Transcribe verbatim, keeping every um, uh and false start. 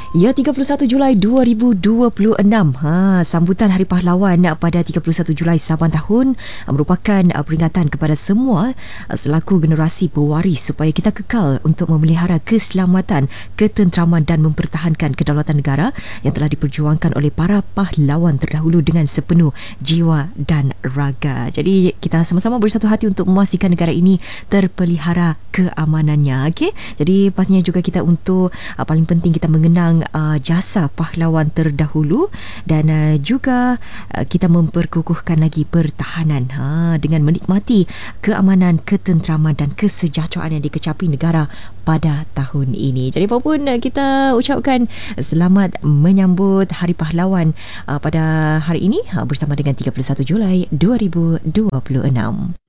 Ya, tiga puluh satu Julai dua ribu dua puluh enam. Ha, sambutan Hari Pahlawan pada tiga puluh satu Julai saban tahun merupakan peringatan kepada semua selaku generasi pewaris supaya kita kekal untuk memelihara keselamatan, ketenteraman dan mempertahankan kedaulatan negara yang telah diperjuangkan oleh para pahlawan terdahulu dengan sepenuh jiwa dan raga. Jadi kita sama-sama bersatu hati untuk memastikan negara ini terpelihara keamanannya. Okey. Jadi pastinya juga kita untuk uh, paling penting kita mengenang Uh, jasa pahlawan terdahulu dan uh, juga uh, kita memperkukuhkan lagi pertahanan ha, dengan menikmati keamanan, ketenteraman dan kesejahteraan yang dikecapi negara pada tahun ini. Jadi apapun uh, kita ucapkan selamat menyambut Hari Pahlawan uh, pada hari ini uh, bersama dengan tiga puluh satu Julai dua ribu dua puluh enam.